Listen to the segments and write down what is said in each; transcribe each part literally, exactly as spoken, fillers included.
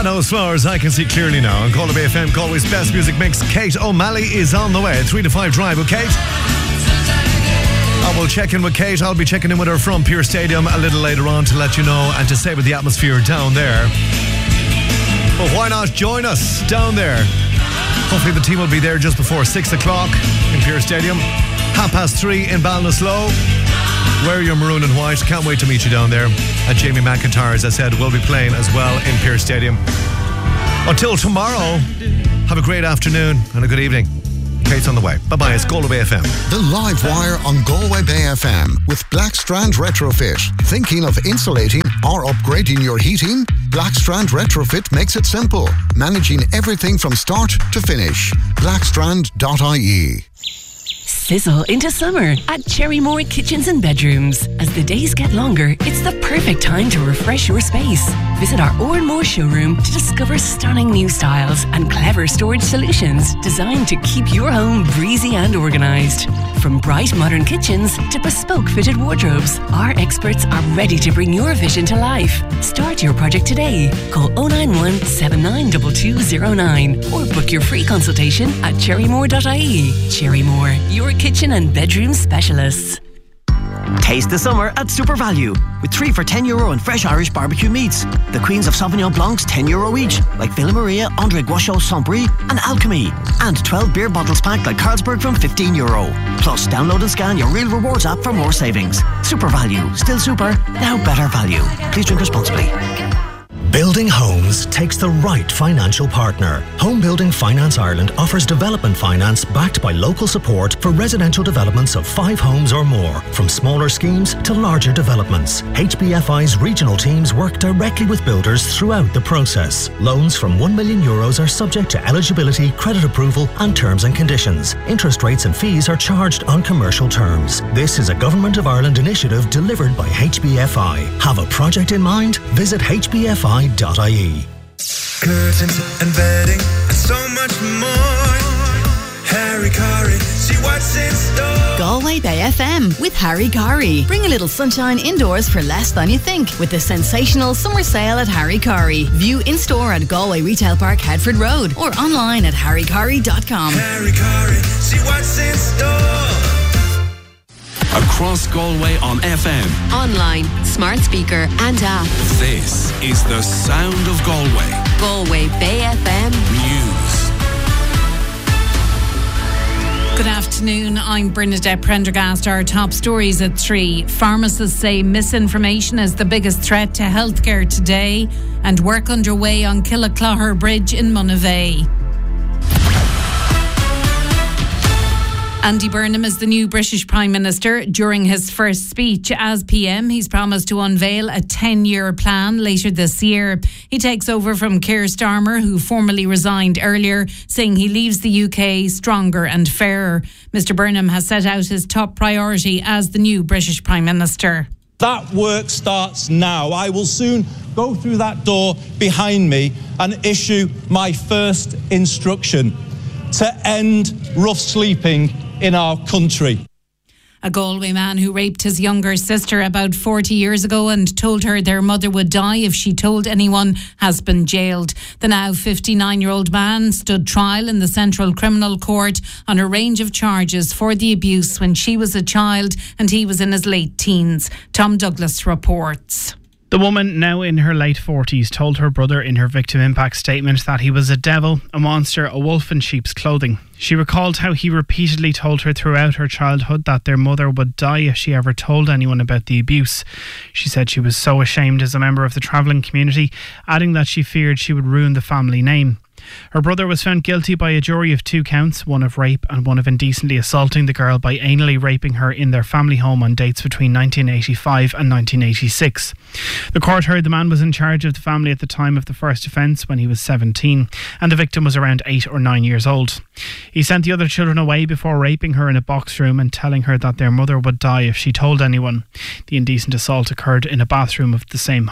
On those floors, I can see clearly now. On Galway F M, Galway's best music mix. Kate O'Malley is on the way. Three to five drive with Kate. I will check in with Kate. I'll be checking in with her from Pearse Stadium a little later on to let you know and to say with the atmosphere down there. But why not join us down there? Hopefully the team will be there just before six o'clock in Pearse Stadium. Half past three in Ballinasloe. Wear your maroon and white. Can't wait to meet you down there. And Jamie McIntyre, as I said, will be playing as well in Pearse Stadium. Until tomorrow, have a great afternoon and a good evening. Kate's on the way. Bye-bye. It's Galway F M. The Live Wire on Galway Bay F M with Blackstrand Retrofit. Thinking of insulating or upgrading your heating? Blackstrand Retrofit makes it simple. Managing everything from start to finish. blackstrand dot I E. Sizzle into summer at Cherrymore Kitchens and Bedrooms. As the days get longer, it's the perfect time to refresh your space. Visit our Oranmore showroom to discover stunning new styles and clever storage solutions designed to keep your home breezy and organised. From bright modern kitchens to bespoke fitted wardrobes, our experts are ready to bring your vision to life. Start your project today. Call oh nine one, seven nine two two oh nine or book your free consultation at cherrymore dot I E. Cherrymore, your kitchen and bedroom specialists. Taste the summer at Super Value with three for ten euro and fresh Irish barbecue meats. The Queens of Sauvignon Blancs ten euro each, like Villa Maria, André Guachot, Saint-Brie and Alchemy. And twelve beer bottles packed like Carlsberg from fifteen euro. Plus, download and scan your Real Rewards app for more savings. Super Value. Still super, now better value. Please drink responsibly. Building homes takes the right financial partner. Home Building Finance Ireland offers development finance backed by local support for residential developments of five homes or more, from smaller schemes to larger developments. H B F I's regional teams work directly with builders throughout the process. Loans from one million euros are subject to eligibility, credit approval and terms and conditions. Interest rates and fees are charged on commercial terms. This is a Government of Ireland initiative delivered by H B F I. Have a project in mind? Visit H B F I dot I E. Curtains and bedding and so much more. Harry Curry, see what's in store. Galway Bay F M with Harry Curry. Bring a little sunshine indoors for less than you think with the sensational summer sale at Harry Curry. View in-store at Galway Retail Park, Headford Road or online at harry curry dot com. Harry Curry, see what's in store. Across Galway on F M, online, smart speaker and app. This is the sound of Galway. Galway Bay F M News. Good afternoon, I'm Bernadette Prendergast. Our top stories at three. Pharmacists say misinformation is the biggest threat to healthcare today, and work underway on Killaclogher Bridge in Monivea. Andy Burnham is the new British Prime Minister. During his first speech as P M, he's promised to unveil a ten-year plan later this year. He takes over from Keir Starmer, who formally resigned earlier, saying he leaves the U K stronger and fairer. Mr Burnham has set out his top priority as the new British Prime Minister. That work starts now. I will soon go through that door behind me and issue my first instruction to end rough sleeping in our country. A Galway man who raped his younger sister about forty years ago and told her their mother would die if she told anyone has been jailed. The now fifty-nine-year-old man stood trial in the Central Criminal Court on a range of charges for the abuse when she was a child and he was in his late teens. Tom Douglas reports. The woman, now in her late forties, told her brother in her victim impact statement that he was a devil, a monster, a wolf in sheep's clothing. She recalled how he repeatedly told her throughout her childhood that their mother would die if she ever told anyone about the abuse. She said she was so ashamed as a member of the travelling community, adding that she feared she would ruin the family name. Her brother was found guilty by a jury of two counts, one of rape and one of indecently assaulting the girl by anally raping her in their family home on dates between nineteen eighty-five and nineteen eighty-six. The court heard the man was in charge of the family at the time of the first offence when he was seventeen, and the victim was around eight or nine years old. He sent the other children away before raping her in a box room and telling her that their mother would die if she told anyone. The indecent assault occurred in a bathroom of the same home.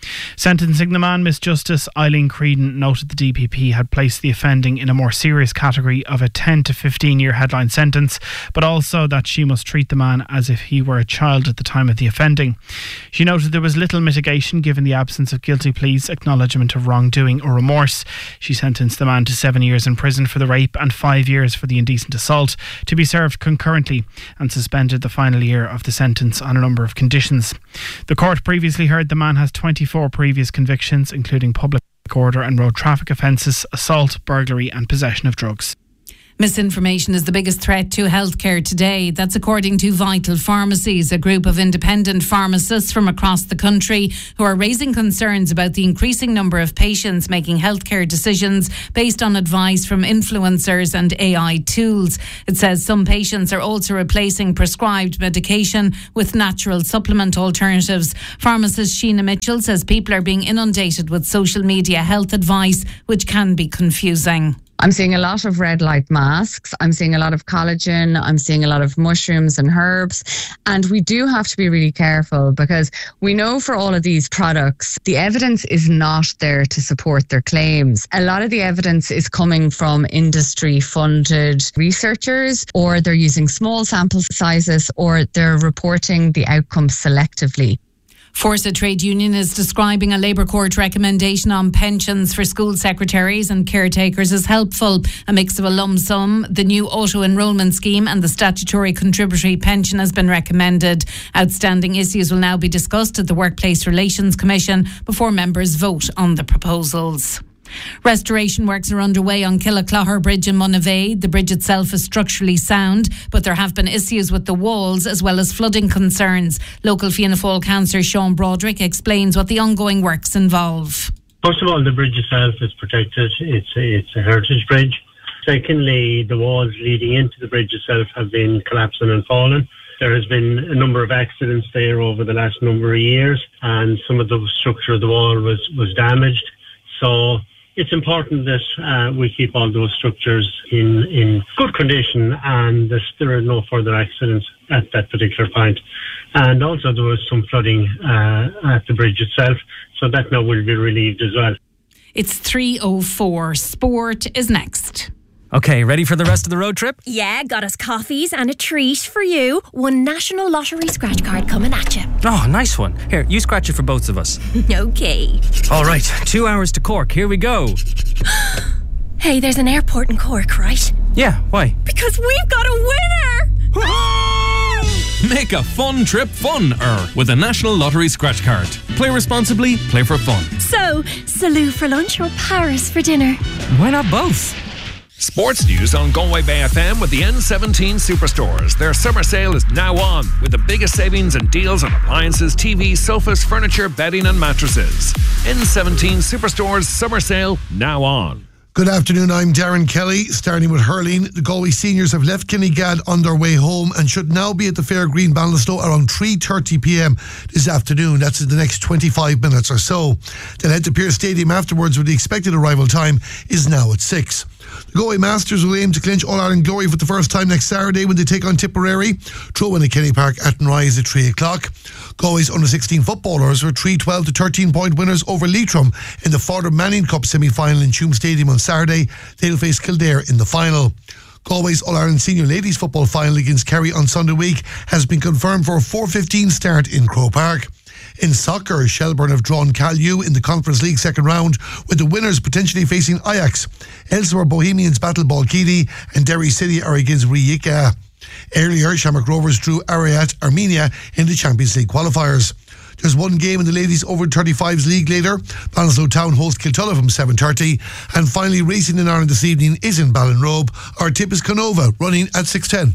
Sentencing the man, Miss Justice Eileen Creedon noted the D P P had placed the offending in a more serious category of a ten to fifteen year headline sentence, but also that she must treat the man as if he were a child at the time of the offending. She noted there was little mitigation given the absence of guilty pleas, acknowledgement of wrongdoing or remorse. She sentenced the man to seven years in prison for the rape and five years for the indecent assault, to be served concurrently, and suspended the final year of the sentence on a number of conditions. The court previously heard the man has twenty-four previous convictions, including public order and road traffic offences, assault, burglary and possession of drugs. Misinformation is the biggest threat to healthcare today. That's according to Vital Pharmacies, a group of independent pharmacists from across the country who are raising concerns about the increasing number of patients making healthcare decisions based on advice from influencers and A I tools. It says some patients are also replacing prescribed medication with natural supplement alternatives. Pharmacist Sheena Mitchell says people are being inundated with social media health advice, which can be confusing. I'm seeing a lot of red light masks. I'm seeing a lot of collagen. I'm seeing a lot of mushrooms and herbs. And we do have to be really careful, because we know for all of these products, the evidence is not there to support their claims. A lot of the evidence is coming from industry funded researchers, or they're using small sample sizes, or they're reporting the outcomes selectively. Forza Trade Union is describing a Labour Court recommendation on pensions for school secretaries and caretakers as helpful. A mix of a lump sum, the new auto-enrolment scheme and the statutory contributory pension has been recommended. Outstanding issues will now be discussed at the Workplace Relations Commission before members vote on the proposals. Restoration works are underway on Killaclougher Bridge in Monavade. The bridge itself is structurally sound, but there have been issues with the walls as well as flooding concerns. Local Fianna Fáil councillor Sean Broderick explains what the ongoing works involve. First of all, the bridge itself is protected. It's a, it's a heritage bridge. Secondly, the walls leading into the bridge itself have been collapsing and falling. There has been a number of accidents there over the last number of years, and some of the structure of the wall was, was damaged. So it's important that uh, we keep all those structures in, in good condition, and that there are no further accidents at that particular point. And also there was some flooding uh, at the bridge itself, so that now will be relieved as well. It's three oh four. Sport is next. Okay, ready for the rest of the road trip? Yeah, got us coffees and a treat for you. One National Lottery scratch card coming at you. Oh, nice one. Here, you scratch it for both of us. Okay. All right, two hours to Cork. Here we go. Hey, there's an airport in Cork, right? Yeah, why? Because we've got a winner! Make a fun trip fun-er with a National Lottery scratch card. Play responsibly, play for fun. So, Salou for lunch or Paris for dinner? Why not both? Sports news on Galway Bay F M with the N seventeen Superstores. Their summer sale is now on, with the biggest savings and deals on appliances, T Vs, sofas, furniture, bedding and mattresses. N seventeen Superstores summer sale now on. Good afternoon, I'm Darren Kelly. Starting with hurling, the Galway seniors have left Kinnegad on their way home and should now be at the Fair Green Ballinasloe around three thirty p m this afternoon. That's in the next twenty-five minutes or so. They'll head to Pearse Stadium afterwards, where the expected arrival time is now at six. The Galway Masters will aim to clinch All-Ireland glory for the first time next Saturday when they take on Tipperary. Throw-in at Kenny Park at Rise at three o'clock. Galway's under sixteen footballers were three twelve to thirteen point winners over Leitrim in the Father Manning Cup semi-final in Tuam Stadium on Saturday. They'll face Kildare in the final. Galway's All-Ireland Senior Ladies Football final against Kerry on Sunday week has been confirmed for a four fifteen start in Croke Park. In soccer, Shelbourne have drawn Calyu in the Conference League second round, with the winners potentially facing Ajax. Elsewhere, Bohemians battle Balkidi and Derry City are against Rijeka. Earlier, Shamrock Rovers drew Ariat Armenia in the Champions League qualifiers. There's one game in the Ladies Over thirty-fives League later. Ballinasloe Town host Kiltulla from seven thirty. And finally, racing in Ireland this evening is in Ballinrobe. Our tip is Canova, running at six ten.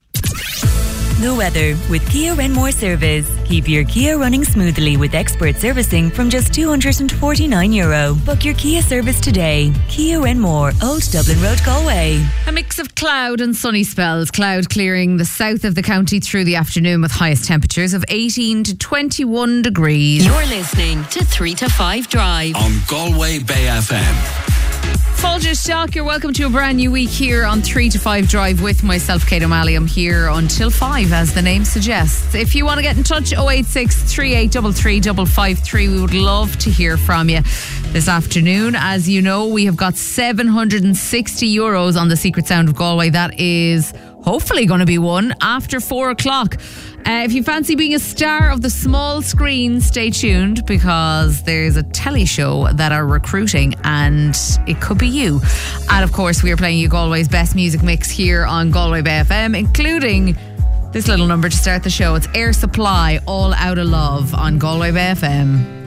The weather with Kia Renmore Service. Keep your Kia running smoothly with expert servicing from just two hundred forty-nine euro. Book your Kia service today. Kia Renmore, Old Dublin Road, Galway. A mix of cloud and sunny spells. Cloud clearing the south of the county through the afternoon with highest temperatures of eighteen to twenty-one degrees. You're listening to three to five Drive on Galway Bay F M. Folgers Stock, you're welcome to a brand new week here on three to five Drive with myself, Kate O'Malley. I'm here until five, as the name suggests. If you want to get in touch, oh eight six, three eight three three, five five three. We would love to hear from you this afternoon. As you know, we have got seven hundred sixty euros on the Secret Sound of Galway. That is hopefully going to be won after four o'clock. Uh, if you fancy being a star of the small screen, stay tuned, because there's a telly show that are recruiting and it could be you. And of course, we are playing you Galway's best music mix here on Galway Bay F M, including this little number to start the show. It's Air Supply, All Out of Love on Galway Bay F M.